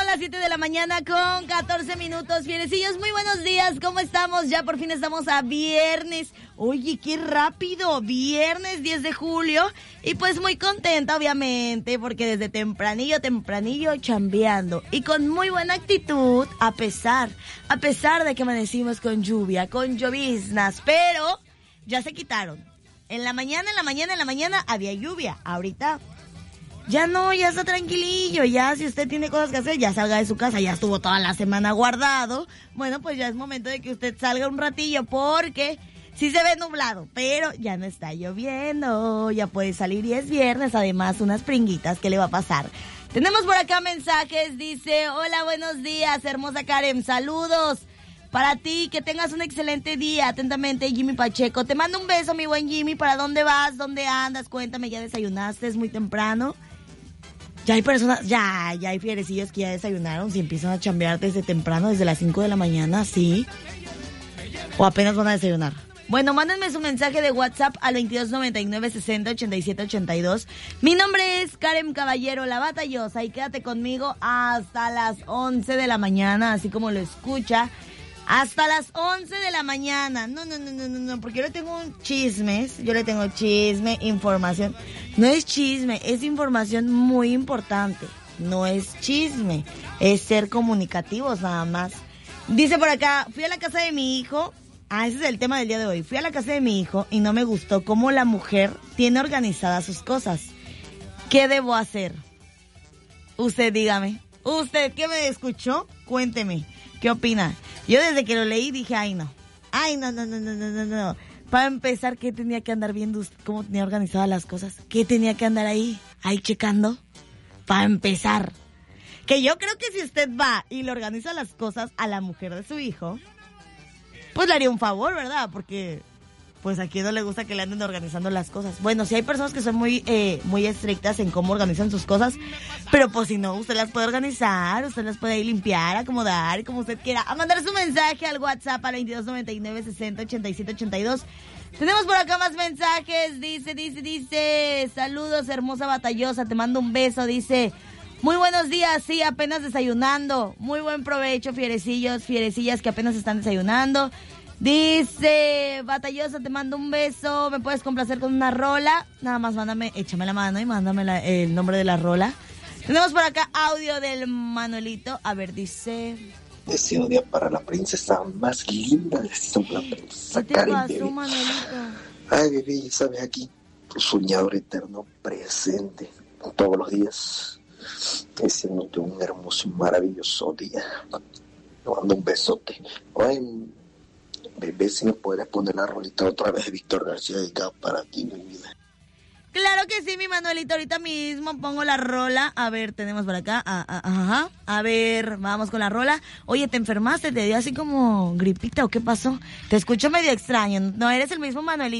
las 7 de la mañana con 14 minutos. Fierecillos, muy buenos días. ¿Cómo estamos? Ya por fin estamos a viernes. Oye, qué rápido. Viernes 10 de julio. Y pues muy contenta, obviamente, porque desde tempranillo chambeando. Y con muy buena actitud, a pesar de que amanecimos con lluvia, con lloviznas. Pero ya se quitaron. En la mañana había lluvia. Ahorita ya no, ya está tranquilillo, ya si usted tiene cosas que hacer, ya salga de su casa, ya estuvo toda la semana guardado. Bueno, pues ya es momento de que usted salga un ratillo porque sí se ve nublado, pero ya no está lloviendo, ya puede salir y es viernes, además unas pringuitas, ¿qué le va a pasar? Tenemos por acá mensajes, dice, hola, buenos días, hermosa Karen, saludos para ti, que tengas un excelente día, atentamente Jimmy Pacheco, te mando un beso mi buen Jimmy, ¿para dónde vas? ¿Dónde andas? Cuéntame, ¿ya desayunaste? ¿Es muy temprano? Ya hay personas, ya hay fierecillos que ya desayunaron, si empiezan a chambear desde temprano, desde las 5 de la mañana, ¿sí? O apenas van a desayunar. Bueno, mándenme su mensaje de WhatsApp al 2299-60-8782. Mi nombre es Karen Caballero, la batallosa, y quédate conmigo hasta las 11 de la mañana, así como lo escucha. Hasta las 11 de la mañana. No, porque yo le tengo chismes, información. No es chisme, es información muy importante. No es chisme, es ser comunicativos nada más. Dice por acá, fui a la casa de mi hijo. Ese es el tema del día de hoy. Fui a la casa de mi hijo y no me gustó cómo la mujer tiene organizadas sus cosas. ¿Qué debo hacer? Usted dígame. Usted que me escuchó, cuénteme. ¿Qué opina? Yo desde que lo leí dije, ay no. Para empezar, ¿qué tenía que andar viendo cómo tenía organizadas las cosas? ¿Qué tenía que andar ahí checando? Para empezar. Que yo creo que si usted va y le organiza las cosas a la mujer de su hijo, pues le haría un favor, ¿verdad? Porque pues a quien no le gusta que le anden organizando las cosas. Bueno, sí hay personas que son muy estrictas en cómo organizan sus cosas, pero pues si no, usted las puede organizar, usted las puede limpiar, acomodar, como usted quiera. A mandar su mensaje al WhatsApp al 2299-60-8782. Tenemos por acá más mensajes, dice, saludos hermosa batallosa, te mando un beso, dice, muy buenos días, sí, apenas desayunando, muy buen provecho, fierecillos, fierecillas que apenas están desayunando. Dice, batallosa, te mando un beso, ¿me puedes complacer con una rola? Nada más échame la mano y mándame el nombre de la rola. Tenemos por acá audio del Manuelito, a ver, dice... Deseo día para la princesa más linda de la princesa ¿Qué te Karen, pasó, bebé? Manuelito? Ay, bebé, ya sabes, aquí, tu soñador eterno presente todos los días, deseándote un hermoso y maravilloso día. Te mando un besote. Ay, bebé, si me puedes poner la rolita otra vez de Víctor García dedicado para ti, mi vida. Claro que sí, mi Manuelito, ahorita mismo pongo la rola. A ver, tenemos por acá, a ver, vamos con la rola. Oye, ¿te enfermaste? ¿Te dio así como gripita o qué pasó? Te escucho medio extraño, no eres el mismo Manuelito.